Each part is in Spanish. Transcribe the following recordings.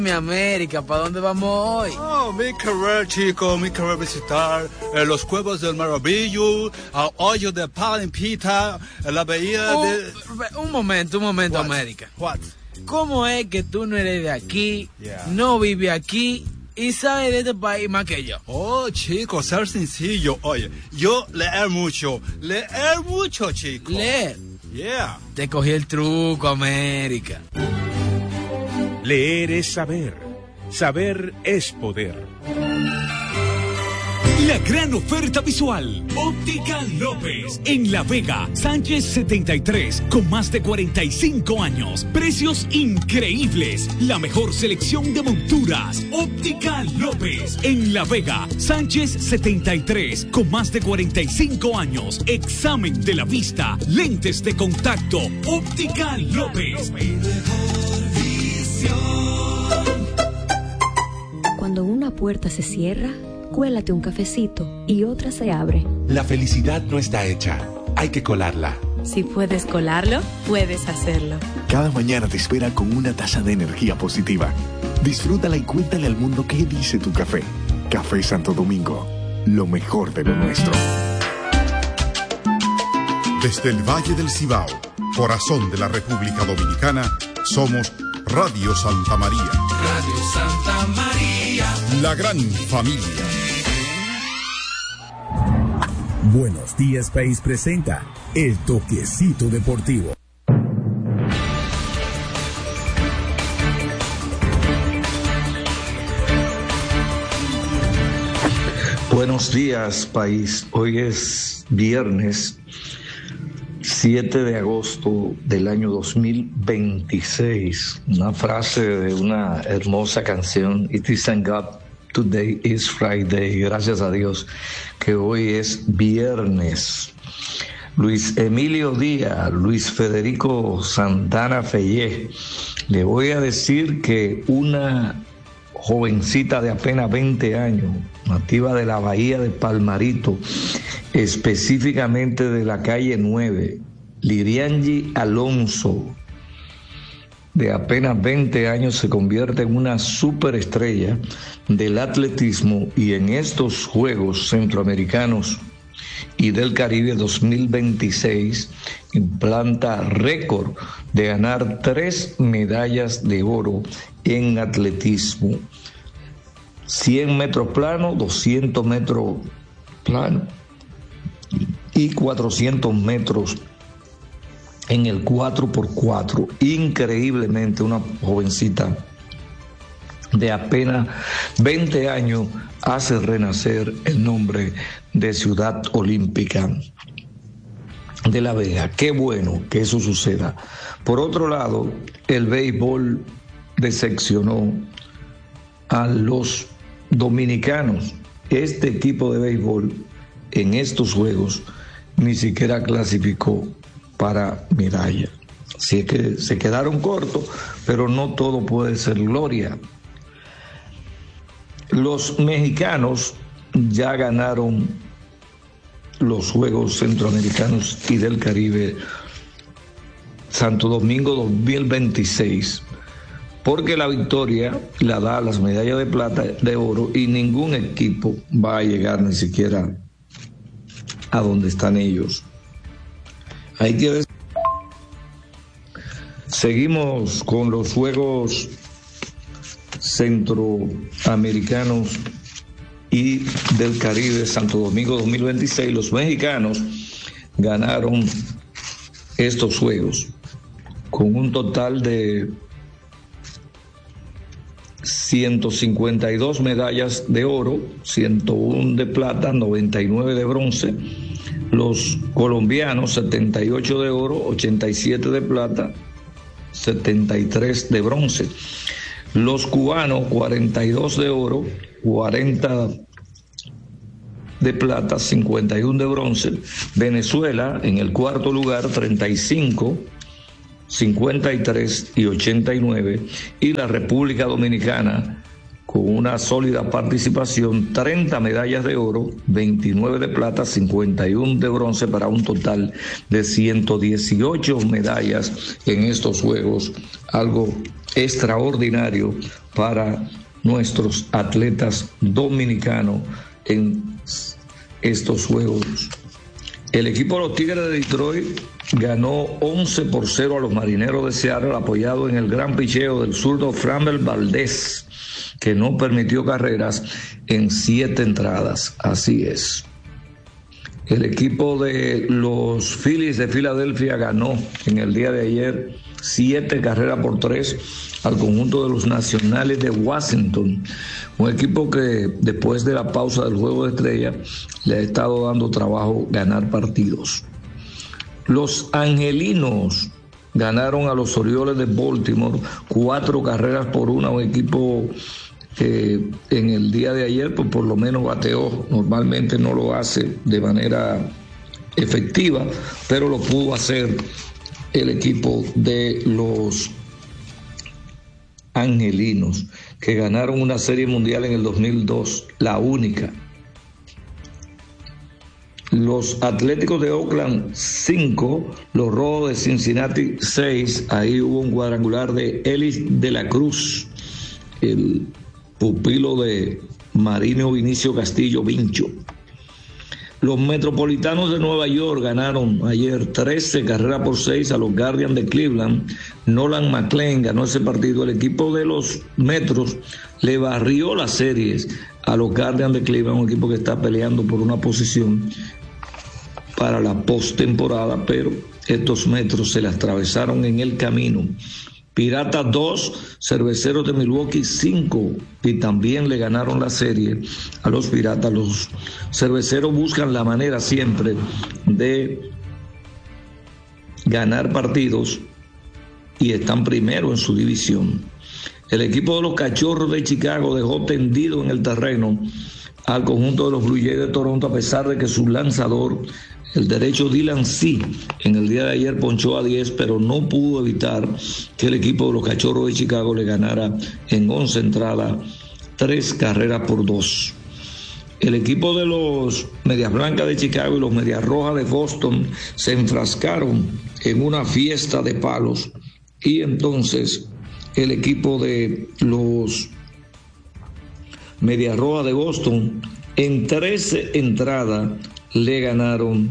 Mi América, ¿para dónde vamos hoy? Oh, mi querer, chico, mi querer visitar los Cuevos del Maravillo, el hoyo de Palimpita, la bahía de... Un momento, What? América. What? ¿Cómo es que tú no eres de aquí, Yeah. no vives aquí y sabes de este país más que yo? Oh, chico, ser sencillo. Oye, yo leer mucho, chico. Leer. Yeah. Te cogí el truco, América. Leer es saber. Saber es poder. La gran oferta visual. Óptica López. En La Vega, Sánchez 73. Con más de 45 años. Precios increíbles. La mejor selección de monturas. Óptica López. En La Vega, Sánchez 73. Con más de 45 años. Examen de la vista. Lentes de contacto. Óptica López. Cuando una puerta se cierra, cuélate un cafecito y otra se abre. La felicidad no está hecha, hay que colarla. Si puedes colarlo, puedes hacerlo. Cada mañana te espera con una taza de energía positiva. Disfrútala y cuéntale al mundo qué dice tu café. Café Santo Domingo, lo mejor de lo nuestro. Desde el Valle del Cibao, corazón de la República Dominicana, somos Radio Santa María. Radio Santa María. La gran familia. Buenos Días País presenta El Toquecito Deportivo. Buenos días, país. Hoy es viernes 7 de agosto del año 2026. Una frase de una hermosa canción. It is thank God today is Friday. Gracias a Dios que hoy es viernes. Luis Emilio Díaz, Luis Federico Santana Fellé. Le voy a decir que una jovencita de apenas 20 años, nativa de la bahía de Palmarito, específicamente de la calle 9, Liriangi Alonso, de apenas 20 años, se convierte en una superestrella del atletismo y en estos Juegos Centroamericanos y del Caribe 2026 implanta récord de ganar 3 medallas de oro en atletismo: 100 metros plano, 200 metros plano y 400 metros en el 4x4. Increíblemente, una jovencita de apenas 20 años hace renacer el nombre de Ciudad Olímpica de La Vega. Qué bueno que eso suceda. Por otro lado, el béisbol decepcionó a los dominicanos. Este equipo de béisbol en estos juegos ni siquiera clasificó para medalla. Así es que se quedaron cortos, pero no todo puede ser gloria. Los mexicanos ya ganaron los Juegos Centroamericanos y del Caribe Santo Domingo 2026, porque la victoria la da las medallas de plata, de oro, y ningún equipo va a llegar ni siquiera a donde están ellos. Hay que ver. Seguimos con los Juegos Centroamericanos y del Caribe Santo Domingo 2026. Los mexicanos ganaron estos Juegos con un total de 152 medallas de oro, 101 de plata, 99 de bronce. Los colombianos 78 de oro, 87 de plata, 73 de bronce. Los cubanos 42 de oro, 40 de plata, 51 de bronce. Venezuela en el cuarto lugar, 35, 53 y 89. Y la República Dominicana con una sólida participación, 30 medallas de oro, 29 de plata, 51 de bronce, para un total de 118 medallas en estos Juegos, algo extraordinario para nuestros atletas dominicanos en estos juegos. El equipo de los Tigres de Detroit ganó 11-0 a los Marineros de Seattle, apoyado en el gran picheo del zurdo Framber Valdez, que no permitió carreras en 7 entradas. Así es. El equipo de los Phillies de Filadelfia ganó en el día de ayer 7-3 al conjunto de los Nacionales de Washington, un equipo que después de la pausa del Juego de Estrellas le ha estado dando trabajo ganar partidos. Los Angelinos ganaron a los Orioles de Baltimore 4-1, un equipo que en el día de ayer pues por lo menos bateó. Normalmente no lo hace de manera efectiva, pero lo pudo hacer el equipo de los Angelinos, que ganaron una serie mundial en el 2002, la única. Los Atléticos de Oakland 5, los Rojos de Cincinnati 6, ahí hubo un cuadrangular de Ellis de la Cruz, el pupilo de Marino Vinicio Castillo Vincho. Los Metropolitanos de Nueva York ganaron ayer 13-6 a los Guardians de Cleveland. Nolan McLean ganó ese partido. El equipo de los Metros le barrió las series a los Guardians de Cleveland, un equipo que está peleando por una posición para la postemporada, pero estos Metros se le atravesaron en el camino. Piratas 2, Cerveceros de Milwaukee 5, y también le ganaron la serie a los Piratas. Los Cerveceros buscan la manera siempre de ganar partidos y están primero en su división. El equipo de los Cachorros de Chicago dejó tendido en el terreno al conjunto de los Blue Jays de Toronto, a pesar de que su lanzador, el derecho Dylan C, en el día de ayer ponchó a 10, pero no pudo evitar que el equipo de los Cachorros de Chicago le ganara en 11 entradas 3-2. El equipo de los Medias Blancas de Chicago y los Medias Rojas de Boston se enfrascaron en una fiesta de palos, y entonces el equipo de los Medias Rojas de Boston en 13 entradas le ganaron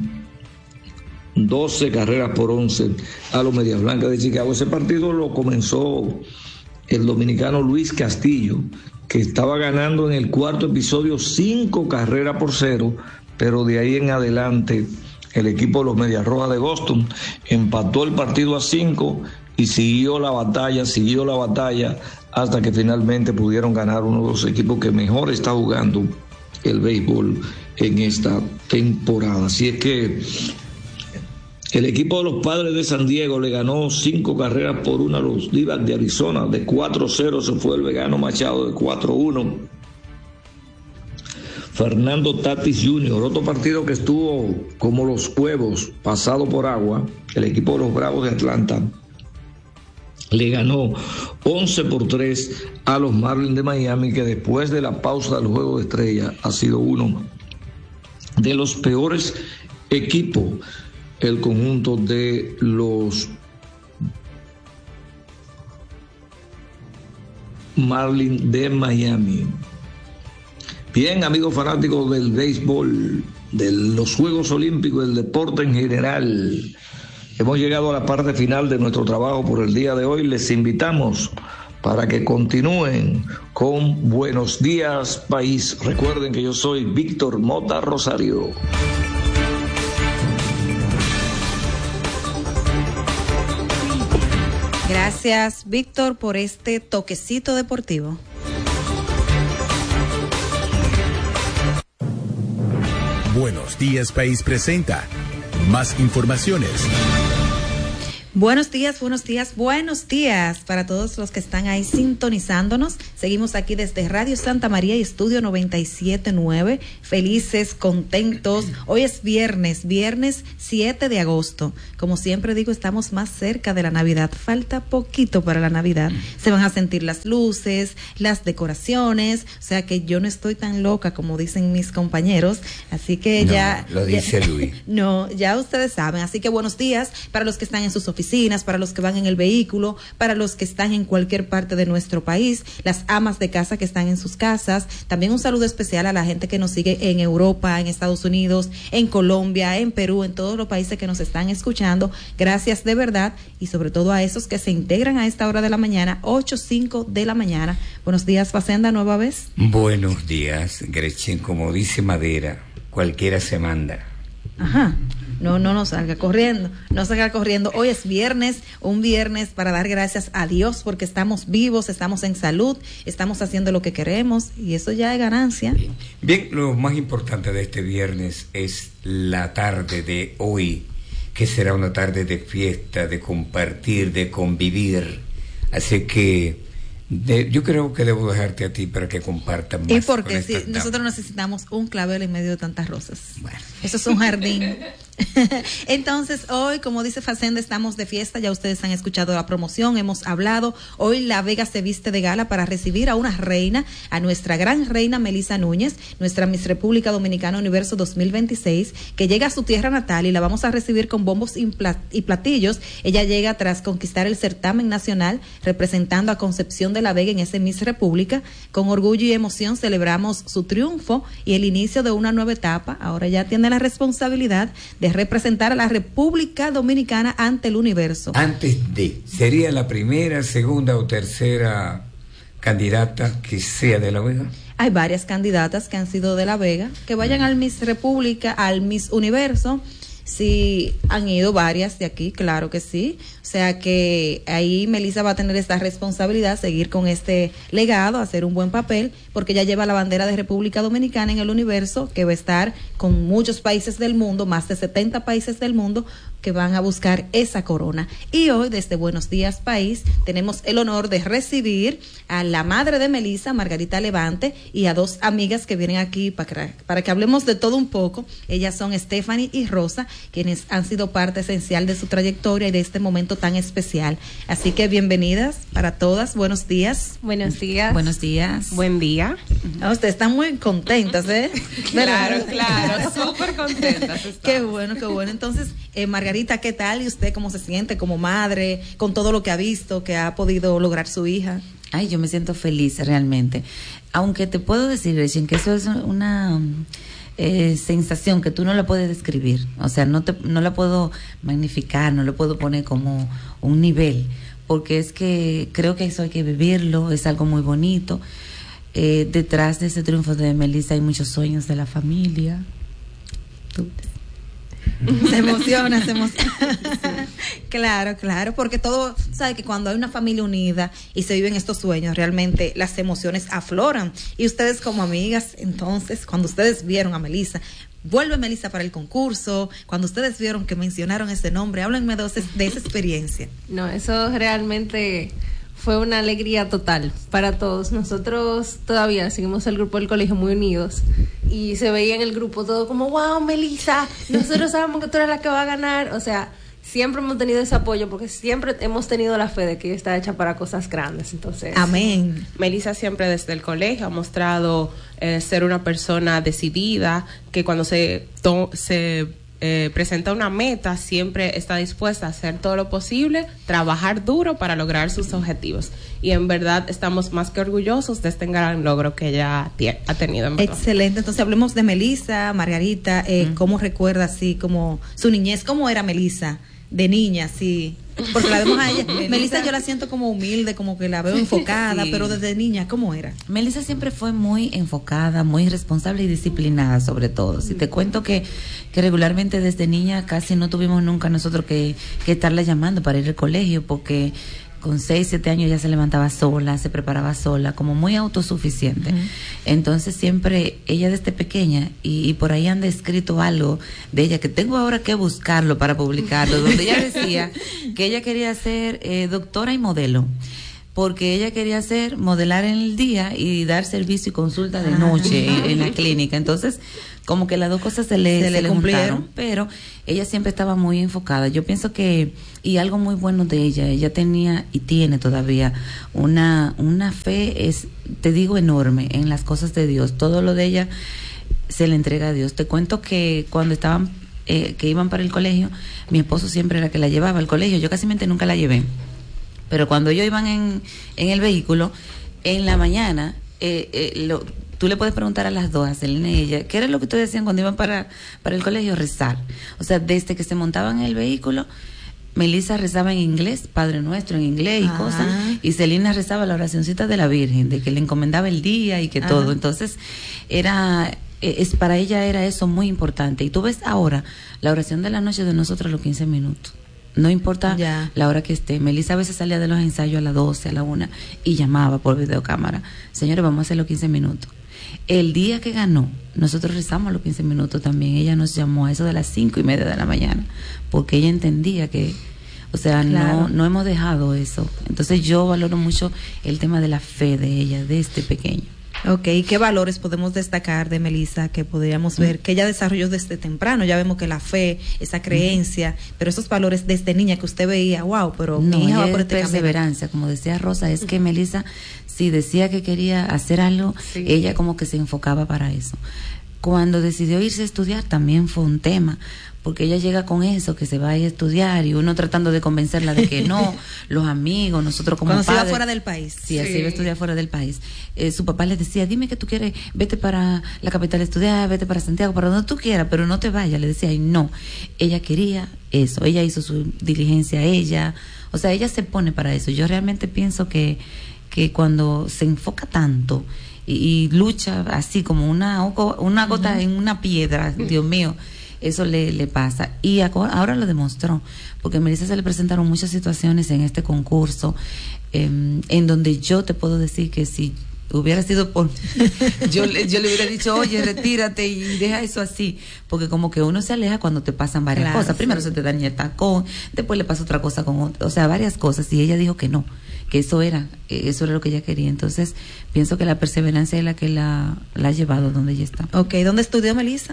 12-11 a los Medias Blancas de Chicago. Ese partido lo comenzó el dominicano Luis Castillo, que estaba ganando en el cuarto episodio 5-0, pero de ahí en adelante el equipo de los Medias Rojas de Boston empató el partido a 5 y siguió la batalla hasta que finalmente pudieron ganar uno de los equipos que mejor está jugando el béisbol en esta temporada. Así es que el equipo de los Padres de San Diego le ganó 5-1 a los D-backs de Arizona. De 4-0 se fue el vegano Machado, de 4-1 Fernando Tatis Jr. Otro partido que estuvo como los huevos, pasado por agua. El equipo de los Bravos de Atlanta le ganó 11-3 a los Marlins de Miami, que después de la pausa del Juego de Estrella ha sido uno de los peores equipos, el conjunto de los Marlins de Miami. Bien, amigos fanáticos del béisbol, de los Juegos Olímpicos, del deporte en general, hemos llegado a la parte final de nuestro trabajo por el día de hoy. Les invitamos para que continúen con Buenos Días País. Recuerden que yo soy Víctor Mota Rosario. Gracias, Víctor, por este toquecito deportivo. Buenos Días País presenta más informaciones. Buenos días para todos los que están ahí sintonizándonos. Seguimos aquí desde Radio Santa María y Estudio 97.9, felices, contentos. Hoy es viernes 7 de agosto. Como siempre digo, estamos más cerca de la Navidad. Falta poquito para la Navidad. Se van a sentir las luces, las decoraciones, o sea que yo no estoy tan loca como dicen mis compañeros, así que no, lo dice Luis. No, ya ustedes saben. Así que buenos días para los que están en sus oficinas, oficinas, para los que van en el vehículo, para los que están en cualquier parte de nuestro país, las amas de casa que están en sus casas. También un saludo especial a la gente que nos sigue en Europa, en Estados Unidos, en Colombia, en Perú, en todos los países que nos están escuchando. Gracias de verdad, y sobre todo a esos que se integran a esta hora de la mañana, 8:05 de la mañana. Buenos días, Facenda, nueva vez. Buenos días, Gretchen. Como dice Madera, cualquiera se manda. Ajá. No salga corriendo, no salga corriendo. Hoy es viernes, un viernes para dar gracias a Dios porque estamos vivos, estamos en salud, estamos haciendo lo que queremos y eso ya es ganancia. Bien, lo más importante de este viernes es la tarde de hoy, que será una tarde de fiesta, de compartir, de convivir. Así que yo creo que debo dejarte a ti para que compartas más. Y porque si nosotros necesitamos un clavel en medio de tantas rosas. Bueno, eso es un jardín. Entonces hoy, como dice Facenda, estamos de fiesta. Ya ustedes han escuchado la promoción, hemos hablado. Hoy La Vega se viste de gala para recibir a una reina, a nuestra gran reina Melissa Núñez, nuestra Miss República Dominicana Universo 2026, que llega a su tierra natal y la vamos a recibir con bombos y platillos. Ella llega tras conquistar el certamen nacional representando a Concepción de La Vega en ese Miss República. Con orgullo y emoción celebramos su triunfo y el inicio de una nueva etapa. Ahora ya tiene la responsabilidad de representar a la República Dominicana ante el universo. ¿Sería la primera, segunda o tercera candidata que sea de La Vega? Hay varias candidatas que han sido de La Vega, que vayan al Miss República, al Miss Universo. Sí, han ido varias de aquí, claro que sí. O sea que ahí Melissa va a tener esta responsabilidad, seguir con este legado, hacer un buen papel, porque ella lleva la bandera de República Dominicana en el universo, que va a estar con muchos países del mundo, más de 70 países del mundo, que van a buscar esa corona. Y hoy, desde Buenos Días País, tenemos el honor de recibir a la madre de Melissa, Margarita Levante, y a dos amigas que vienen aquí para que hablemos de todo un poco. Ellas son Stephanie y Rosa, quienes han sido parte esencial de su trayectoria y de este momento tan especial. Así que bienvenidas para todas. Buenos días. Buenos días. Buenos días. Buen día. Ustedes están muy contentas, ¿eh? Claro, súper contentas. Qué bueno, qué bueno. Entonces, Margarita, ¿qué tal? ¿Y usted cómo se siente como madre, con todo lo que ha visto, que ha podido lograr su hija? Ay, yo me siento feliz realmente. Aunque te puedo decir, Gretchen, que eso es una sensación que tú no la puedes describir. O sea, no la puedo magnificar, no le puedo poner como un nivel, porque es que creo que eso hay que vivirlo, es algo muy bonito. Detrás de ese triunfo de Melissa hay muchos sueños de la familia. Se emociona. Claro, porque todo, sabe que cuando hay una familia unida y se viven estos sueños, realmente las emociones afloran. Y ustedes como amigas, entonces, cuando ustedes vieron a Melissa, vuelve Melissa para el concurso, cuando ustedes vieron que mencionaron ese nombre, háblenme de esa experiencia. No, eso realmente fue una alegría total para todos. Nosotros todavía seguimos el grupo del colegio muy unidos y se veía en el grupo todo como, wow, Melissa, nosotros sabemos que tú eres la que va a ganar. O sea, siempre hemos tenido ese apoyo porque siempre hemos tenido la fe de que ella está hecha para cosas grandes. Entonces, amén. Melissa siempre desde el colegio ha mostrado ser una persona decidida, que cuando se presenta una meta, siempre está dispuesta a hacer todo lo posible, trabajar duro para lograr sus objetivos. Y en verdad estamos más que orgullosos de este gran logro que ella ha tenido. En verdad. Excelente. Entonces hablemos de Melissa, Margarita. ¿Cómo recuerda así como su niñez? ¿Cómo era Melissa de niña? Sí. Porque la vemos a ella. Melissa yo la siento como humilde, como que la veo enfocada, sí. Pero desde niña, ¿cómo era? Melissa siempre fue muy enfocada, muy responsable y disciplinada sobre todo. Si te cuento que regularmente desde niña casi no tuvimos nunca nosotros que estarla llamando para ir al colegio, porque con 6, 7 años ya se levantaba sola, se preparaba sola, como muy autosuficiente. Entonces siempre ella desde pequeña, y por ahí han descrito algo de ella que tengo ahora que buscarlo para publicarlo, donde ella decía que ella quería ser doctora y modelo, porque ella quería modelar en el día y dar servicio y consulta de noche en la clínica. Entonces, como que las dos cosas se le cumplieron, pero ella siempre estaba muy enfocada. Yo pienso que, y algo muy bueno de ella tenía y tiene todavía una fe, te digo, enorme en las cosas de Dios. Todo lo de ella se le entrega a Dios. Te cuento que cuando estaban que iban para el colegio, mi esposo siempre era que la llevaba al colegio, yo casi nunca la llevé. Pero cuando ellos iban en el vehículo, en la mañana, tú le puedes preguntar a las dos, a Selena y ella, ¿qué era lo que ustedes decían cuando iban para el colegio? Rezar. O sea, desde que se montaban en el vehículo, Melissa rezaba en inglés, Padre Nuestro en inglés y cosas, y Selena rezaba la oracioncita de la Virgen, de que le encomendaba el día y que todo. Entonces, para ella era eso muy importante. Y tú ves ahora la oración de la noche de nosotros a los 15 minutos. No importa la hora que esté. Melissa a veces salía de los ensayos a las 12, a la 1 y llamaba por videocámara. Señores, vamos a hacer los 15 minutos. El día que ganó, nosotros rezamos los 15 minutos también. Ella nos llamó a eso de las 5:30 de la mañana, porque ella entendía que, o sea, no hemos dejado eso. Entonces yo valoro mucho el tema de la fe de ella desde pequeño. Ok, ¿qué valores podemos destacar de Melissa que podríamos ver que ella desarrolló desde temprano? Ya vemos que la fe, esa creencia, pero esos valores desde niña que usted veía, wow, pero mi hija va por este perseverancia, como decía Rosa, es que Melissa, si decía que quería hacer algo, ella como que se enfocaba para eso. Cuando decidió irse a estudiar también fue un tema, porque ella llega con eso, que se va a ir a estudiar, y uno tratando de convencerla de que no, los amigos, nosotros como padres. Cuando se iba fuera del país. Sí, así iba a estudiar fuera del país. Su papá le decía, dime que tú quieres, vete para la capital a estudiar, vete para Santiago, para donde tú quieras, pero no te vayas. Le decía, y no, ella quería eso, ella hizo su diligencia, o sea, ella se pone para eso. Yo realmente pienso que cuando se enfoca tanto y lucha así como una gota en una piedra, Dios mío, eso le pasa. Y ahora lo demostró, porque a Melissa se le presentaron muchas situaciones en este concurso, en donde yo te puedo decir que si hubiera sido por yo le hubiera dicho, oye, retírate y deja eso así, porque como que uno se aleja cuando te pasan varias cosas. Primero se te daña el tacón, después le pasa otra cosa con otra, o sea, varias cosas, y ella dijo que no, que eso era lo que ella quería. Entonces pienso que la perseverancia es la que la ha llevado donde ella está. Ok, ¿dónde estudió Melissa?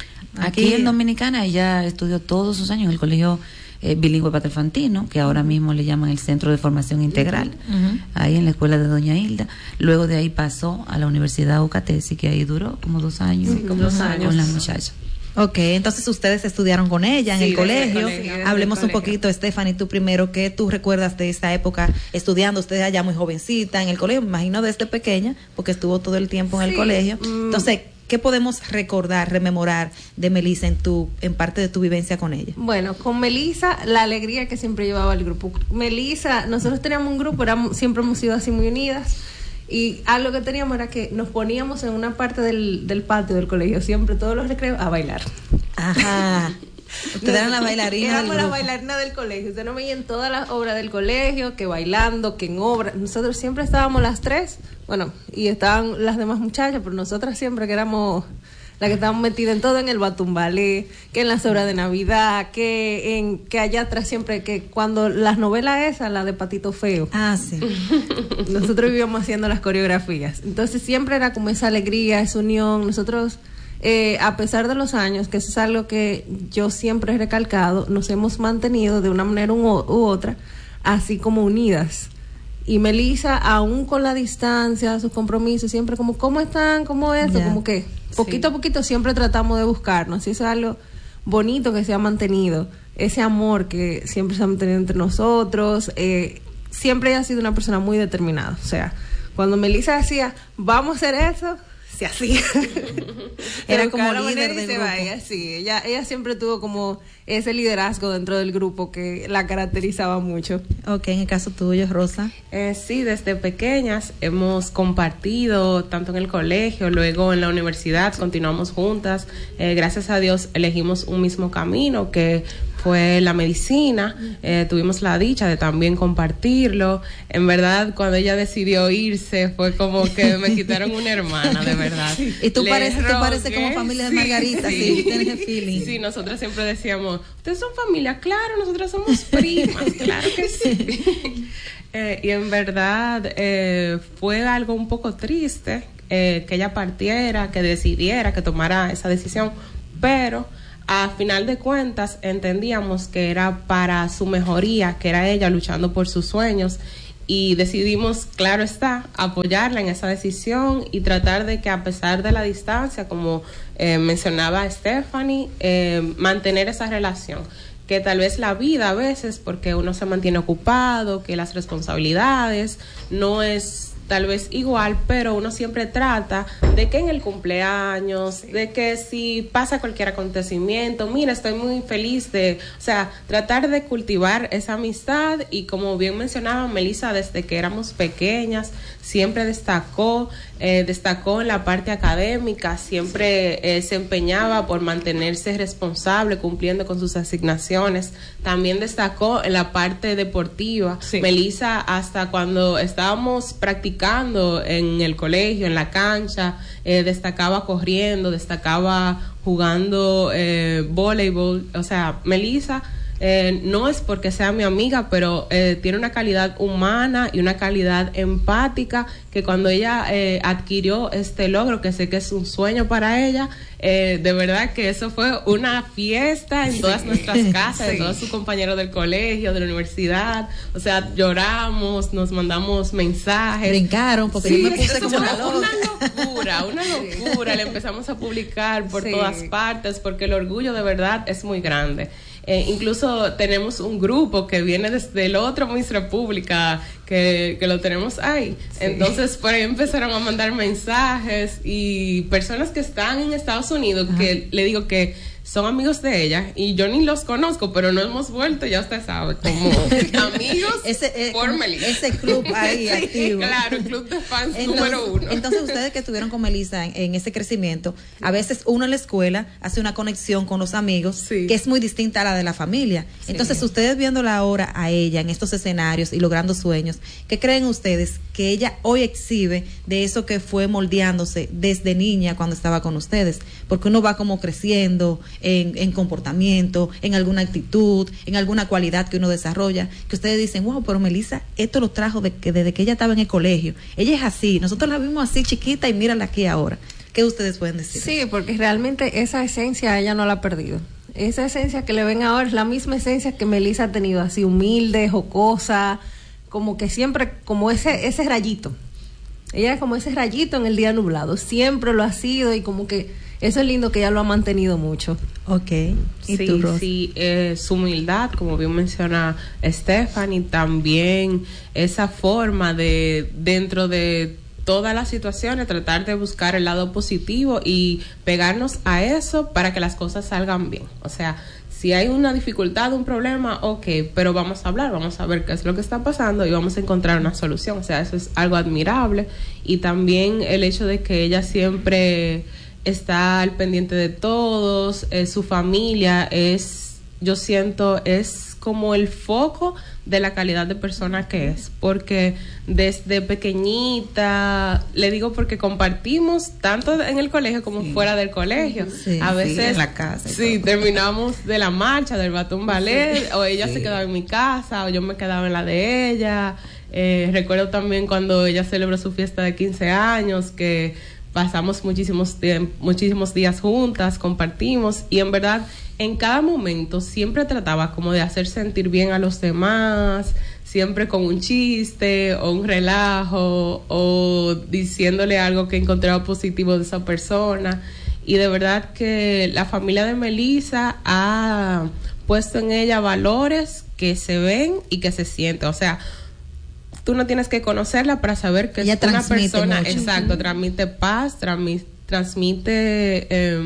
Aquí en Dominicana. Ella estudió todos sus años en el colegio bilingüe Patrofantino, que ahora mismo le llaman el Centro de Formación Integral, ahí en la escuela de Doña Hilda. Luego de ahí pasó a la Universidad Ucatesi, que ahí duró como 2 años, con la muchacha. Ok, entonces ustedes estudiaron con ella en el colegio. Hablemos un poquito, Stephanie, tú primero, ¿qué tú recuerdas de esa época estudiando? Usted allá muy jovencita en el colegio, me imagino desde pequeña, porque estuvo todo el tiempo en el colegio. Entonces, ¿qué podemos recordar, rememorar de Melissa en parte de tu vivencia con ella? Bueno, con Melissa, la alegría que siempre llevaba el grupo. Melissa, nosotros teníamos un grupo, siempre hemos sido así muy unidas, y algo que teníamos era que nos poníamos en una parte del patio del colegio, siempre todos los recreos, a bailar. Ajá. Ustedes eran la bailarina. Éramos la bailarina del colegio. Usted no veía en todas las obras del colegio, que bailando, que en obras. Nosotros siempre estábamos las 3, bueno, y estaban las demás muchachas, pero nosotras siempre que éramos las que estábamos metidas en todo, en el batumbalé, que en las obras de Navidad, que allá atrás siempre, que cuando las novelas esas, la de Patito Feo. Sí. Nosotros vivíamos haciendo las coreografías. Entonces siempre era como esa alegría, esa unión. Nosotros, a pesar de los años, que eso es algo que yo siempre he recalcado, nos hemos mantenido de una manera u otra, así como unidas. Y Melissa, aún con la distancia, sus compromisos, siempre como, ¿cómo están? ¿Cómo esto? Como que poquito a poquito siempre tratamos de buscarnos. Y eso es algo bonito que se ha mantenido. Ese amor que siempre se ha mantenido entre nosotros. Siempre ella ha sido una persona muy determinada. O sea, cuando Melissa decía, vamos a hacer eso, se hacía. Era como líder del grupo. Sí, ella siempre tuvo como ese liderazgo dentro del grupo que la caracterizaba mucho. Ok, en el caso tuyo, Rosa. Sí, desde pequeñas hemos compartido tanto en el colegio, luego en la universidad, continuamos juntas. Gracias a Dios elegimos un mismo camino, que fue la medicina. Tuvimos la dicha de también compartirlo. En verdad, cuando ella decidió irse, fue como que me quitaron una hermana, de verdad. Y tú pareces como familia de Margarita, sí, tienes el feeling. Sí, nosotras siempre decíamos, ustedes son familia, claro, nosotras somos primas, claro que sí. Y en verdad fue algo un poco triste que ella partiera, que decidiera, que tomara esa decisión, pero a final de cuentas entendíamos que era para su mejoría, que era ella luchando por sus sueños, y decidimos, claro está, apoyarla en esa decisión y tratar de que a pesar de la distancia, como mencionaba Stephanie, mantener esa relación. Que tal vez la vida a veces, porque uno se mantiene ocupado, que las responsabilidades no es tal vez igual, pero uno siempre trata de que en el cumpleaños, de que si pasa cualquier acontecimiento, mira, estoy muy feliz o sea, tratar de cultivar esa amistad. Y como bien mencionaba Melissa, desde que éramos pequeñas, siempre destacó en la parte académica, siempre se empeñaba por mantenerse responsable, cumpliendo con sus asignaciones. También destacó en la parte deportiva. Sí. Melissa, hasta cuando estábamos practicando en el colegio, en la cancha, destacaba corriendo, destacaba jugando voleibol. O sea, Melissa no es porque sea mi amiga, pero tiene una calidad humana y una calidad empática, que cuando ella adquirió este logro, que sé que es un sueño para ella, de verdad que eso fue una fiesta en todas nuestras casas, de todos sus compañeros del colegio, de la universidad. O sea, lloramos, nos mandamos mensajes, brincaron, porque yo me puse como una locura. Le empezamos a publicar por todas partes, porque el orgullo de verdad es muy grande. Incluso tenemos un grupo que viene desde el otro Miss República, que lo tenemos ahí. Sí. Entonces, por ahí empezaron a mandar mensajes, y personas que están en Estados Unidos, que le digo que son amigos de ella, y yo ni los conozco, pero no hemos vuelto, ya usted sabe, como amigos por Melissa. Ese club ahí activo. Claro, el club de fans número 1. Entonces, ustedes que estuvieron con Melissa en ese crecimiento, a veces uno en la escuela hace una conexión con los amigos, que es muy distinta a la de la familia. Sí. Entonces, ustedes viéndola ahora a ella en estos escenarios y logrando sueños, ¿qué creen ustedes que ella hoy exhibe de eso que fue moldeándose desde niña cuando estaba con ustedes? Porque uno va como creciendo en comportamiento, en alguna actitud, en alguna cualidad que uno desarrolla, que ustedes dicen, wow, pero Melissa, esto lo trajo desde que ella estaba en el colegio. Ella es así, nosotros la vimos así chiquita y mírala aquí ahora. ¿Qué ustedes pueden decir? Sí, porque realmente esa esencia ella no la ha perdido. Esa esencia que le ven ahora es la misma esencia que Melissa ha tenido, así humilde, jocosa, como que siempre, como ese rayito. Ella es como ese rayito en el día nublado, siempre lo ha sido, y como que eso es lindo, que ella lo ha mantenido mucho. Ok. ¿Y sí, tú, Ros? Sí, su humildad, como bien menciona Stephanie, también esa forma de, dentro de todas las situaciones, tratar de buscar el lado positivo y pegarnos a eso para que las cosas salgan bien. O sea, si hay una dificultad, un problema, ok, pero vamos a hablar, vamos a ver qué es lo que está pasando y vamos a encontrar una solución. O sea, eso es algo admirable. Y también el hecho de que ella siempre está al pendiente de todos, su familia yo siento, es como el foco de la calidad de persona que es, porque desde pequeñita, le digo porque compartimos tanto en el colegio como fuera del colegio. Sí, a veces en la casa. Sí, terminamos de la marcha, del batón ballet, o ella se quedaba en mi casa, o yo me quedaba en la de ella. Recuerdo también cuando ella celebró su fiesta de 15 años, que pasamos muchísimos días juntas, compartimos, y en verdad en cada momento siempre trataba como de hacer sentir bien a los demás, siempre con un chiste o un relajo o diciéndole algo que encontraba positivo de esa persona. Y de verdad que la familia de Melissa ha puesto en ella valores que se ven y que se sienten. O sea, tú no tienes que conocerla para saber que es una persona, mucho. Exacto, transmite paz, transmite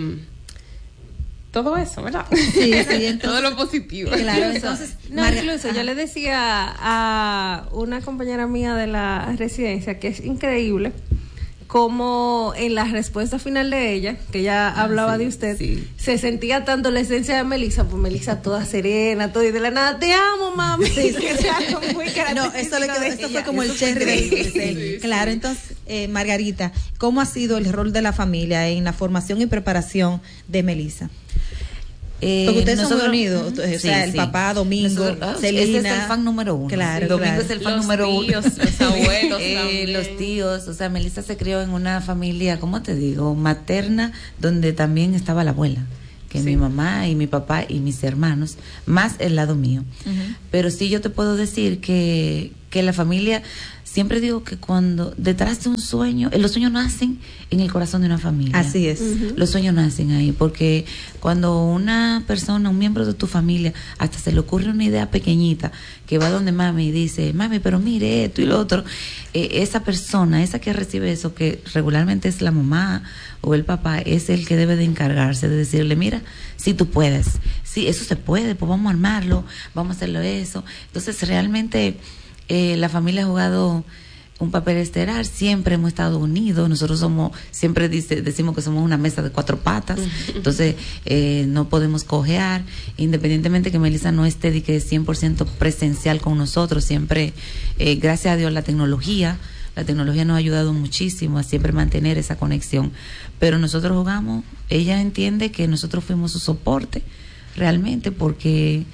todo eso, ¿verdad? Sí, entonces, todo lo positivo. Claro, entonces, incluso yo le decía a una compañera mía de la residencia que es increíble como en la respuesta final de ella, que ella hablaba de usted, se sentía tanto la esencia de Melissa, pues Melissa toda serena, todo, y de la nada, te amo, mami. Sí, no, esto fue como el cherry de claro, entonces, Margarita, ¿cómo ha sido el rol de la familia en la formación y preparación de Melissa? Porque ustedes son muy unidos, o sea, el papá, Domingo, Celina. Ese es el fan número 1. Claro, Domingo es el fan número 1. Los abuelos los tíos, o sea, Melissa se crió en una familia, ¿cómo te digo? Materna, donde también estaba la abuela, que mi mamá y mi papá y mis hermanos, más el lado mío. Pero sí yo te puedo decir que que la familia, siempre digo que cuando detrás de un sueño, los sueños nacen en el corazón de una familia. Así es. Los sueños nacen ahí, porque cuando una persona, un miembro de tu familia, hasta se le ocurre una idea pequeñita, que va donde mami y dice, mami, pero mire esto y lo otro, esa persona, esa que recibe eso, que regularmente es la mamá o el papá, es el que debe de encargarse de decirle, mira, si tú puedes, sí, eso se puede, pues vamos a armarlo, vamos a hacerlo eso. Entonces realmente la familia ha jugado un papel estelar, siempre hemos estado unidos, nosotros siempre decimos que somos una mesa de 4 patas, entonces no podemos cojear, independientemente que Melissa no esté de que 100% presencial con nosotros, siempre, gracias a Dios, la tecnología nos ha ayudado muchísimo a siempre mantener esa conexión, pero nosotros jugamos, ella entiende que nosotros fuimos su soporte, realmente, porque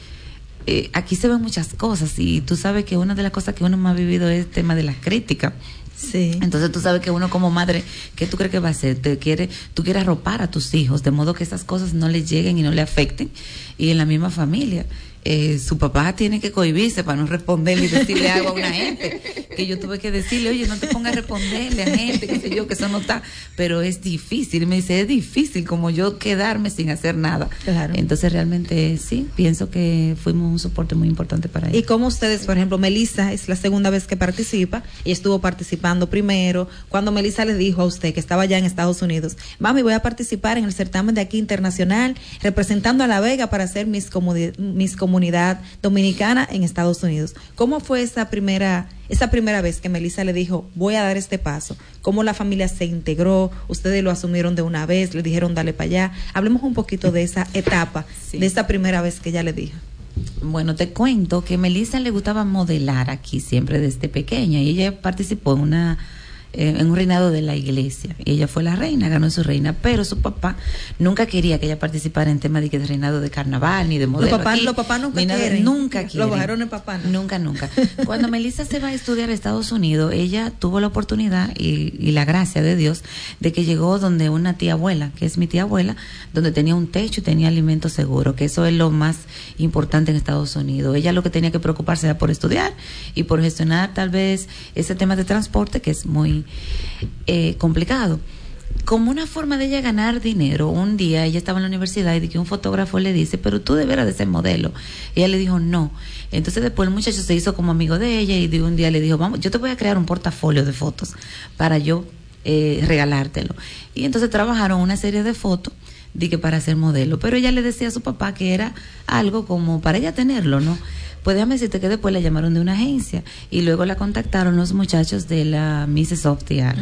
aquí se ven muchas cosas y tú sabes que una de las cosas que uno más ha vivido es el tema de la crítica. Sí. Entonces tú sabes que uno como madre, ¿qué tú crees que va a hacer? Tú quieres arropar a tus hijos de modo que esas cosas no les lleguen y no le afecten. Y en la misma familia, su papá tiene que cohibirse para no responderle y decirle algo a una gente, que yo tuve que decirle, oye, no te pongas a responderle a gente, qué sé yo, que eso no está, pero es difícil. Y me dice, es difícil como yo quedarme sin hacer nada. Claro. Entonces realmente sí, pienso que fuimos un soporte muy importante para ella. Y como ustedes, por ejemplo, Melissa es la segunda vez que participa, y estuvo participando primero, cuando Melissa le dijo a usted que estaba ya en Estados Unidos, mami, voy a participar en el certamen de aquí internacional, representando a La Vega para hacer Miss Comunidad Dominicana en Estados Unidos. ¿Cómo fue esa primera vez que Melissa le dijo, voy a dar este paso? ¿Cómo la familia se integró? ¿Ustedes lo asumieron de una vez? ¿Le dijeron, dale para allá? Hablemos un poquito de esa etapa, sí, de esa primera vez que ella le dijo. Bueno, te cuento que Melissa le gustaba modelar aquí siempre desde pequeña, y ella participó en un reinado de la iglesia, y ella fue la reina, ganó su reina, pero su papá nunca quería que ella participara en temas de reinado de carnaval ni de modelo. Los papás nunca quieren. Los varones papás no. Nunca. Cuando Melissa se va a estudiar a Estados Unidos, ella tuvo la oportunidad y la gracia de Dios de que llegó donde una tía abuela, que es mi tía abuela, donde tenía un techo y tenía alimento seguro, que eso es lo más importante en Estados Unidos. Ella lo que tenía que preocuparse era por estudiar y por gestionar tal vez ese tema de transporte, que es muy complicado. Como una forma de ella ganar dinero, un día ella estaba en la universidad y de que un fotógrafo le dice, pero tú deberas de ser modelo. Ella le dijo no. Entonces después el muchacho se hizo como amigo de ella y de un día le dijo, vamos, yo te voy a crear un portafolio de fotos para yo regalártelo. Y entonces trabajaron una serie de fotos de que para ser modelo, pero ella le decía a su papá que era algo como para ella tenerlo, ¿no? Pues déjame decirte que después la llamaron de una agencia y luego la contactaron los muchachos de la Mrs. of the Art.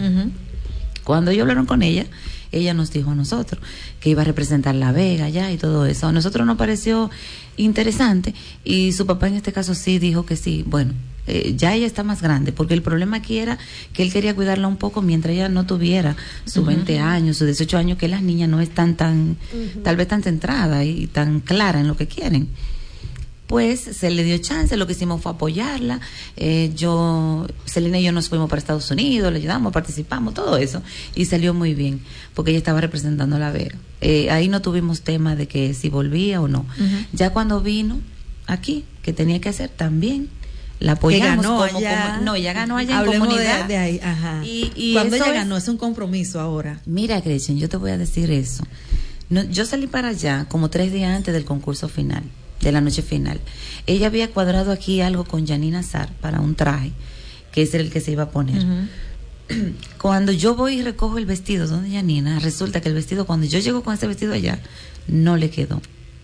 Cuando ellos hablaron con ella nos dijo a nosotros que iba a representar La Vega ya y todo eso. A nosotros nos pareció interesante y su papá en este caso sí dijo que sí. Bueno, ya ella está más grande, porque el problema aquí era que él quería cuidarla un poco mientras ella no tuviera sus 20 años, sus 18 años, que las niñas no están tal vez tan centradas y tan claras en lo que quieren. Pues se le dio chance, lo que hicimos fue apoyarla. Celina y yo nos fuimos para Estados Unidos, le ayudamos, participamos, todo eso, y salió muy bien, porque ella estaba representando a La Vega. Ahí no tuvimos tema de que si volvía o no. Ya cuando vino aquí, que tenía que hacer también, la apoyamos. Ella ganó allá. Hablemos en comunidad. De ahí, ajá. Y cuando ella ganó, es un compromiso ahora. Mira, Gretchen, yo te voy a decir eso. Yo salí para allá como 3 días antes del concurso final, de la noche final. Ella había cuadrado aquí algo con Janine Azar para un traje, que es el que se iba a poner. Cuando yo voy y recojo el vestido donde Janina, resulta que el vestido, cuando yo llego con ese vestido allá, no le quedó.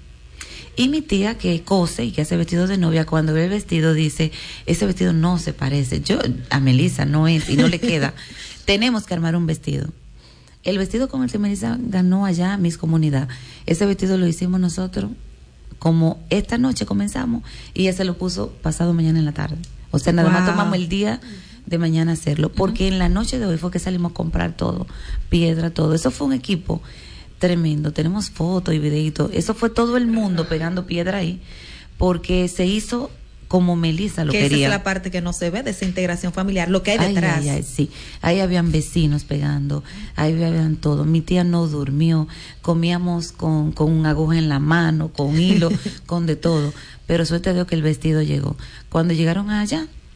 Y mi tía, que cose y que hace vestidos de novia, cuando ve el vestido dice, ese vestido no se parece. A Melissa no es y no le queda. Tenemos que armar un vestido. El vestido con el que Melissa ganó allá Miss Comunidad, ese vestido lo hicimos nosotros como esta noche comenzamos y ella se lo puso pasado mañana en la tarde. O sea, nada más tomamos el día de mañana hacerlo, porque en la noche de hoy fue que salimos a comprar todo, piedra, todo. Eso fue un equipo tremendo. Tenemos fotos y videitos. Eso fue todo el mundo pegando piedra ahí, porque se hizo como Melissa lo quería. Esa es la parte que no se ve de esa integración familiar, lo que hay detrás. Sí, ahí habían vecinos pegando, ahí habían todo. Mi tía no durmió, comíamos con una aguja en la mano, con hilo, con de todo. Pero suerte dio que el vestido llegó. Cuando llegaron allá,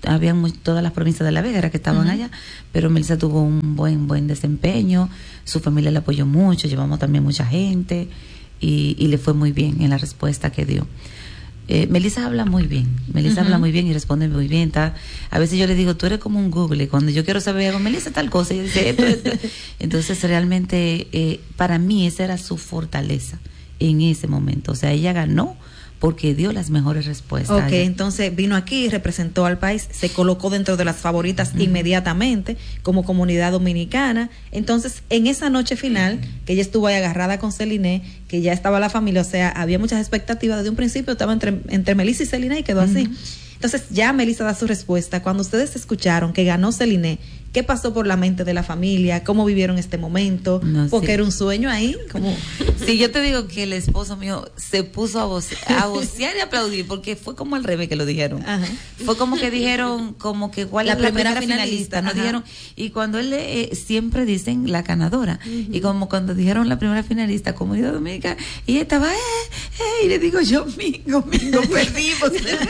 habían todas las provincias de La Vega era que estaban allá, pero Melissa tuvo un buen desempeño, su familia le apoyó mucho, llevamos también mucha gente y le fue muy bien en la respuesta que dio. Melissa habla muy bien, habla muy bien y responde muy bien. A veces yo le digo, tú eres como un Google, cuando yo quiero saber algo, Melissa tal cosa, y dice esto. Entonces realmente para mí esa era su fortaleza en ese momento, o sea, ella ganó porque dio las mejores respuestas. Ok, entonces vino aquí, representó al país, se colocó dentro de las favoritas inmediatamente como comunidad dominicana. Entonces, en esa noche final, que ella estuvo ahí agarrada con Celine, que ya estaba la familia, o sea, había muchas expectativas. Desde un principio estaba entre Melissa y Celine y quedó así. Entonces, ya Melissa da su respuesta. Cuando ustedes escucharon que ganó Celine, ¿qué pasó por la mente de la familia? ¿Cómo vivieron este momento? Porque era un sueño ahí. Como... Sí, yo te digo que el esposo mío se puso a vocear y aplaudir, porque fue como al revés que lo dijeron. Ajá. Fue como que dijeron, como que cuál es la primera finalista. No dijeron, y cuando él siempre dicen la ganadora. Y como cuando dijeron la primera finalista, Comunidad Dominicana, y ella estaba, y le digo yo, Mingo, perdimos.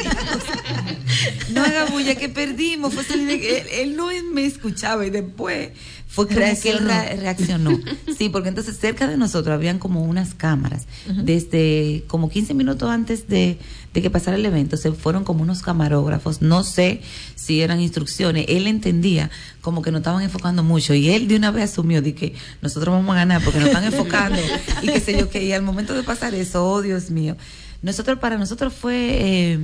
No haga bulla, que perdimos. Fue él no me escuchaba y después fue como que él reaccionó. Sí, porque entonces cerca de nosotros habían como unas cámaras. Desde como 15 minutos antes de que pasara el evento se fueron como unos camarógrafos, no sé si eran instrucciones, él entendía como que nos estaban enfocando mucho y él de una vez asumió de que nosotros vamos a ganar porque nos están enfocando y qué sé yo qué, y al momento de pasar eso, oh Dios mío, para nosotros fue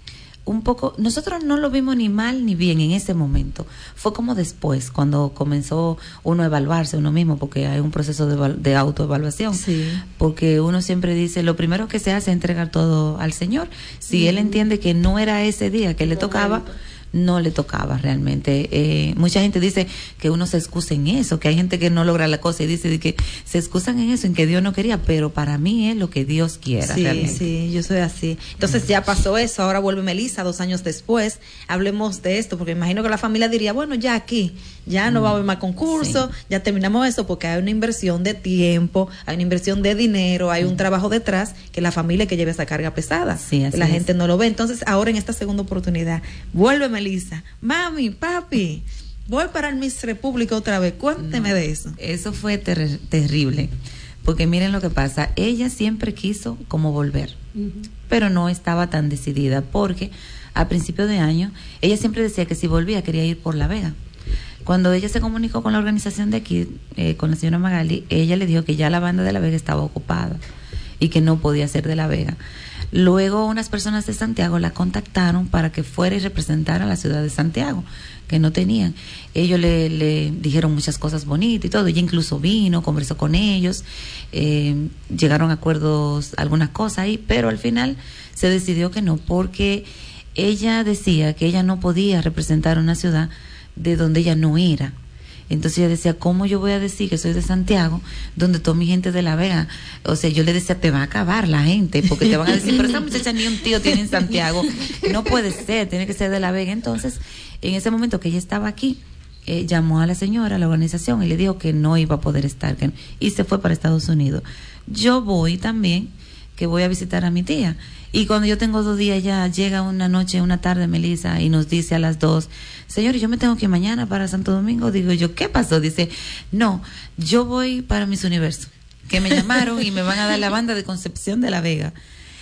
un poco, nosotros no lo vimos ni mal ni bien en ese momento, fue como después, cuando comenzó uno a evaluarse uno mismo, porque hay un proceso de autoevaluación, porque uno siempre dice, lo primero que se hace es entregar todo al Señor, si él entiende que no era ese día que le tocaba, no le tocaba realmente. Mucha gente dice que uno se excusa en eso, que hay gente que no logra la cosa y dice de que se excusan en eso, en que Dios no quería, pero para mí es lo que Dios quiera. Sí, yo soy así. Entonces ya pasó eso, ahora vuelve Melissa 2 años después, hablemos de esto, porque imagino que la familia diría, bueno, ya aquí, ya no va a haber más concursos, ya terminamos eso, porque hay una inversión de tiempo, hay una inversión de dinero, hay un trabajo detrás, que la familia que lleve esa carga pesada, la gente no lo ve. Entonces ahora en esta segunda oportunidad, vuelve Melissa, mami, papi, voy para el Miss República otra vez, cuénteme de eso. Eso fue terrible, porque miren lo que pasa, ella siempre quiso como volver, pero no estaba tan decidida, porque a principio de año, ella siempre decía que si volvía quería ir por La Vega. Cuando ella se comunicó con la organización de aquí, con la señora Magali, ella le dijo que ya la banda de La Vega estaba ocupada y que no podía ser de La Vega. Luego unas personas de Santiago la contactaron para que fuera y representara a la ciudad de Santiago, que no tenían. Ellos le dijeron muchas cosas bonitas y todo. Ella incluso vino, conversó con ellos, llegaron a acuerdos, algunas cosas ahí, pero al final se decidió que no, porque ella decía que ella no podía representar una ciudad de donde ella no era. Entonces ella decía, ¿cómo yo voy a decir que soy de Santiago, donde toda mi gente de La Vega? O sea, yo le decía, te va a acabar la gente, porque te van a decir, pero esa muchacha ni un tío tiene en Santiago. No puede ser, tiene que ser de La Vega. Entonces, en ese momento que ella estaba aquí, llamó a la señora, a la organización, y le dijo que no iba a poder estar, y se fue para Estados Unidos. Yo voy también, que voy a visitar a mi tía. Y cuando yo tengo 2 días ya, llega una noche, una tarde, Melissa, y nos dice a las 2, señor, yo me tengo que ir mañana para Santo Domingo. Digo yo, ¿qué pasó? Dice, no, yo voy para Miss Universo, que me llamaron y me van a dar la banda de Concepción de La Vega.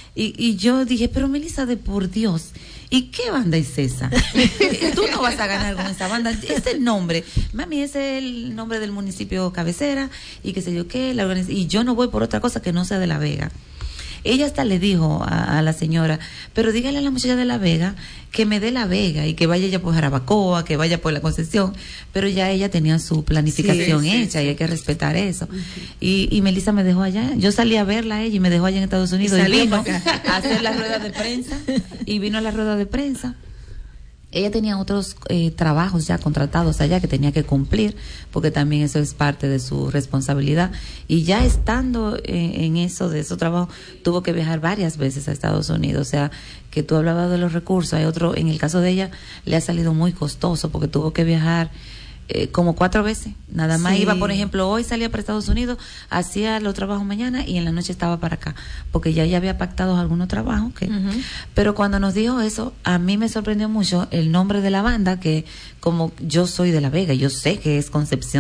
Y yo dije, pero Melissa, de por Dios, ¿y qué banda es esa? Tú no vas a ganar con esa banda. Es el nombre. Mami, ese es el nombre del municipio cabecera y qué sé yo qué. Y yo no voy por otra cosa que no sea de La Vega. Ella hasta le dijo a la señora, pero dígale a la muchacha de La Vega que me dé La Vega y que vaya ella por Jarabacoa, que vaya por la Concepción, pero ya ella tenía su planificación hecha y hay que respetar eso. Y Melissa me dejó allá, yo salí a verla a ella y me dejó allá en Estados Unidos y vino a hacer la rueda de prensa y vino a la rueda de prensa. Ella tenía otros trabajos ya contratados allá que tenía que cumplir, porque también eso es parte de su responsabilidad. Y ya estando en eso, de esos trabajos, tuvo que viajar varias veces a Estados Unidos. O sea, que tú hablabas de los recursos. Hay otro, en el caso de ella, le ha salido muy costoso, porque tuvo que viajar como 4 veces. Nada más Sí. iba, por ejemplo, hoy salía para Estados Unidos, hacía los trabajos mañana y en la noche estaba para acá, porque ya había pactado algunos trabajos. Pero cuando nos dijo eso, a mí me sorprendió mucho el nombre de la banda, que como yo soy de La Vega, yo sé que es Concepción